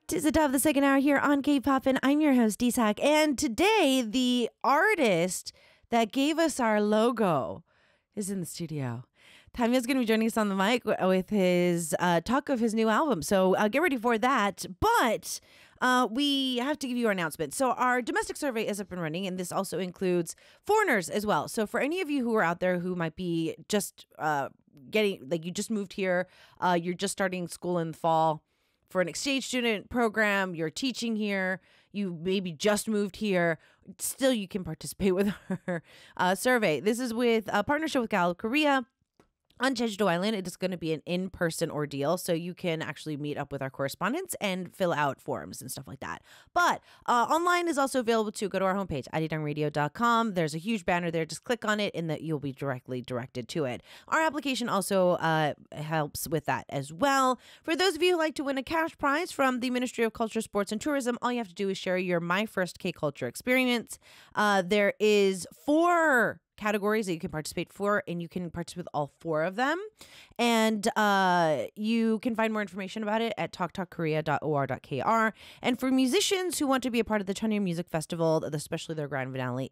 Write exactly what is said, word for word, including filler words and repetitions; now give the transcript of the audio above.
Tis the top of the second hour here on K-Poppin'. I'm your host, Deesak. And today, the artist that gave us our logo is in the studio. Tamya's going to be joining us on the mic with his uh, talk of his new album. So uh, get ready for that. But uh, we have to give you our announcement. So our domestic survey is up and running, and this also includes foreigners as well. So for any of you who are out there who might be just uh, getting, like you just moved here, uh, you're just starting school in the fall, for an exchange student program, you're teaching here, you maybe just moved here, still you can participate with our uh, survey. This is with a partnership with Gallup Korea. On Jeju-do Island, it is going to be an in-person ordeal, so you can actually meet up with our correspondents and fill out forms and stuff like that. But uh, online is also available too. Go to our homepage, arirang radio dot com. There's a huge banner there. Just click on it, and that you'll be directly directed to it. Our application also uh, helps with that as well. For those of you who like to win a cash prize from the Ministry of Culture, Sports, and Tourism, all you have to do is share your My First K-Culture experience. Uh, there is four categories that you can participate for, and you can participate with all four of them. And uh, you can find more information about it at talk talk korea dot o r dot k r. And for musicians who want to be a part of the Cheonryung Music Festival, especially their grand finale,